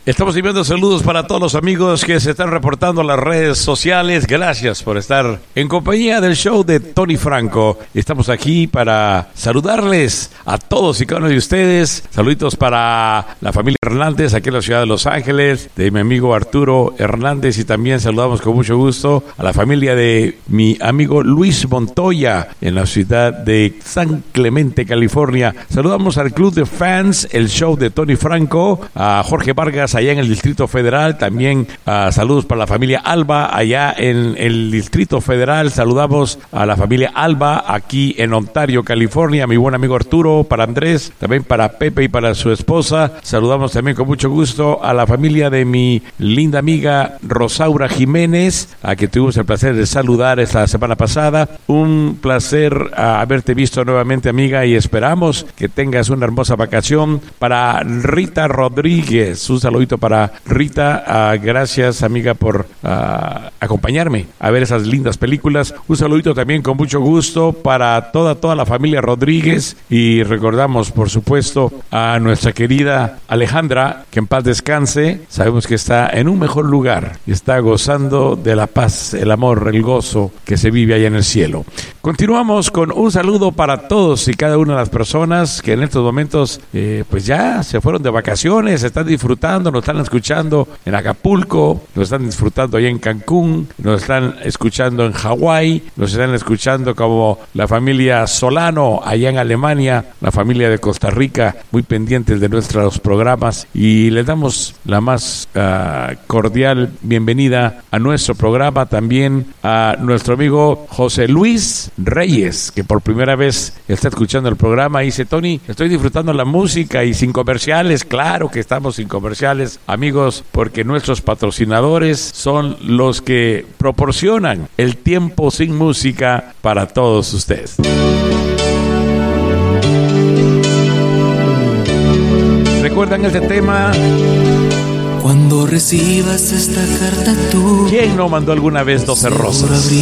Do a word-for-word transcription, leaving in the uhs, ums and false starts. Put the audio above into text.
Estamos enviando saludos para todos los amigos que se están reportando en las redes sociales. Gracias por estar en compañía del show de Tony Franco. Estamos aquí para saludarles a todos y cada uno de ustedes. Saluditos para la familia Hernández aquí en la ciudad de Los Ángeles, de mi amigo Arturo Hernández, y también saludamos con mucho gusto a la familia de mi amigo Luis Montoya en la ciudad de San Clemente, California. Saludamos al club de fans, el show de Tony Franco, a Jorge Vargas allá en el Distrito Federal, también uh, saludos para la familia Alba allá en el Distrito Federal. Saludamos a la familia Alba aquí en Ontario, California, a mi buen amigo Arturo, para Andrés, también para Pepe y para su esposa. Saludamos también con mucho gusto a la familia de mi linda amiga Rosaura Jiménez, a que tuvimos el placer de saludar esta semana pasada. Un placer uh, haberte visto nuevamente, amiga, y esperamos que tengas una hermosa vacación. Para Rita Rodríguez, un saludito para Rita, uh, gracias, amiga, por uh, acompañarme a ver esas lindas películas. Un saludito también con mucho gusto para toda, toda la familia Rodríguez, y recordamos, por supuesto, a nuestra querida Alejandra, que en paz descanse. Sabemos que está en un mejor lugar y está gozando de la paz, el amor, el gozo que se vive allá en el cielo. Continuamos con un saludo para todos y cada una de las personas que en estos momentos eh, pues ya se fueron de vacaciones, están disfrutando, nos están escuchando en Acapulco, nos están disfrutando allá en Cancún, nos están escuchando en Hawái, nos están escuchando como la familia Solano allá en Alemania, la familia de Costa Rica, muy pendientes de nuestros programas, y les damos la más uh, cordial bienvenida a nuestro programa. También a nuestro amigo José Luis Reyes, que por primera vez está escuchando el programa, y dice: Tony, estoy disfrutando la música y sin comerciales. Claro que estamos sin comerciales, amigos, porque nuestros patrocinadores son los que proporcionan el tiempo sin música para todos ustedes. ¿Recuerdan ese tema? Cuando recibas esta carta tú, ¿quién no mandó alguna vez doce rosas?